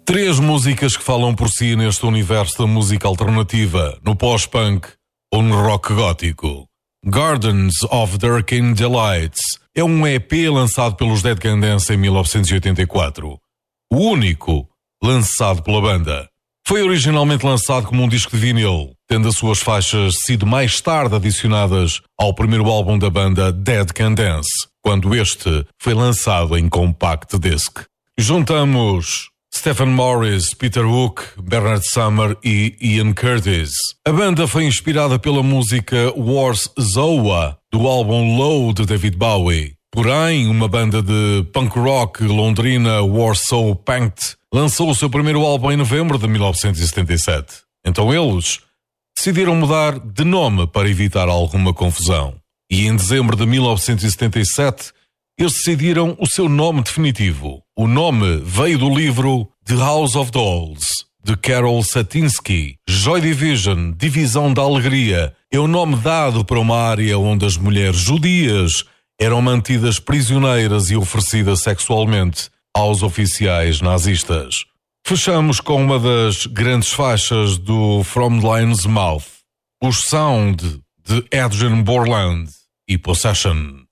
Três músicas que falam por si neste universo da música alternativa, no pós-punk ou no rock gótico. Gardens of Hurricane Delights é um EP lançado pelos Dead Can Dance em 1984. O único lançado pela banda. Foi originalmente lançado como um disco de vinil, tendo as suas faixas sido mais tarde adicionadas ao primeiro álbum da banda Dead Can Dance, quando este foi lançado em compact disc. Juntamos Stephen Morris, Peter Hook, Bernard Sumner e Ian Curtis. A banda foi inspirada pela música Wars Zoa, do álbum Low de David Bowie. Porém, uma banda de punk rock londrina, Warsaw Punked, lançou o seu primeiro álbum em novembro de 1977. Então eles decidiram mudar de nome para evitar alguma confusão. E em dezembro de 1977, eles decidiram o seu nome definitivo. O nome veio do livro The House of Dolls, de Carol Satinsky. Joy Division, Divisão da Alegria, é o nome dado para uma área onde as mulheres judias eram mantidas prisioneiras e oferecidas sexualmente aos oficiais nazistas. Fechamos com uma das grandes faixas do From Lion's Mouth, o Sound de Adrian Borland e Possession.